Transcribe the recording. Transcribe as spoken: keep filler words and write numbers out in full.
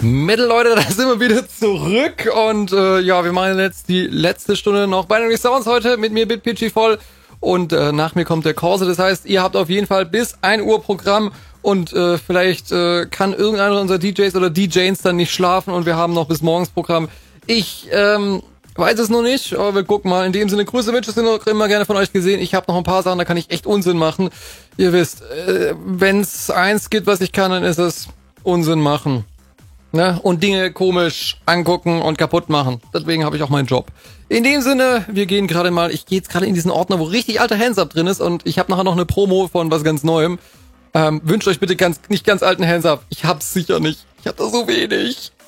Metal, Leute, da sind wir wieder zurück und äh, ja, wir machen jetzt die letzte Stunde noch Binary Sounds heute mit mir BitPG voll und äh, nach mir kommt der Corse, das heißt, ihr habt auf jeden Fall bis ein Uhr Programm und äh, vielleicht äh, kann irgendeiner unserer D Js oder D Js dann nicht schlafen und wir haben noch bis morgens Programm. Ich ähm, weiß es noch nicht, aber wir gucken mal. In dem Sinne, Grüße, Wünsche sind noch immer gerne von euch gesehen. Ich habe noch ein paar Sachen, da kann ich echt Unsinn machen. Ihr wisst, äh, wenn es eins gibt, was ich kann, dann ist es Unsinn machen. Ne? Und Dinge komisch angucken und kaputt machen. Deswegen habe ich auch meinen Job. In dem Sinne, wir gehen gerade mal, ich gehe jetzt gerade in diesen Ordner, wo richtig alter Hands-Up drin ist und ich habe nachher noch eine Promo von was ganz Neuem. Ähm, wünscht euch bitte ganz nicht ganz alten Hands-Up. Ich hab's sicher nicht. Ich hab da so wenig.